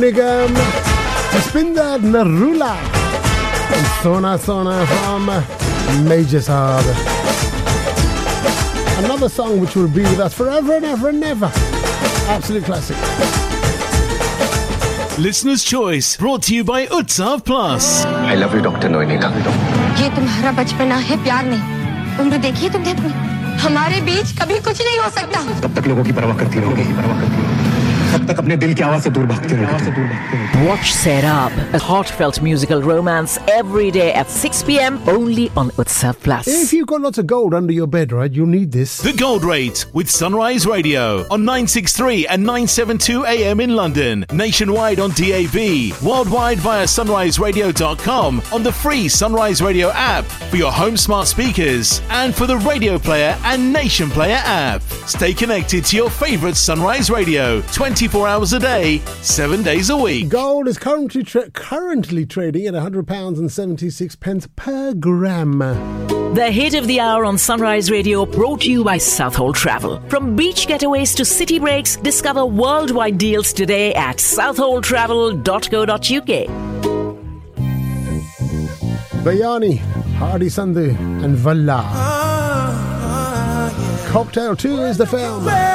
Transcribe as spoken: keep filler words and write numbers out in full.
Nigam, Jaspinda Narula, and Sona Sona from Major Saab. Another song which will be with us forever and ever and ever. Absolute classic. Listener's Choice, brought to you by Utsav Plus. I love you, Doctor Noineka. ये तुम्हारा बचपना है, प्यार नहीं। उम्र देखिए तुमने अपनी। हमारे बीच कभी कुछ नहीं हो सकता। तब तक लोगों की परवाह करती रहोगे, परवाह करती रहोगे। तब तक अपने दिल की आवाज से दूर भागते रहोगे। Watch Serab, a heartfelt musical romance every day at six p.m. only on Utsav Plus. If you've got lots of gold under your bed, right, you'll need this. The Gold Rate with Sunrise Radio on nine sixty-three and nine seventy-two A M in London, nationwide on D A B, worldwide via sunrise radio dot com, on the free Sunrise Radio app for your home smart speakers and for the Radio Player and Nation Player app. Stay connected to your favourite Sunrise Radio twenty-four hours a day, seven days a week. Gold is currently tra- currently trading at one hundred pounds and seventy-six pence per gram. The hit of the hour on Sunrise Radio, brought to you by Southhold Travel. From beach getaways to city breaks, discover worldwide deals today at southhold travel dot co dot uk. Bayani, Hardy Sandhu and Valla. Cocktail two is the film.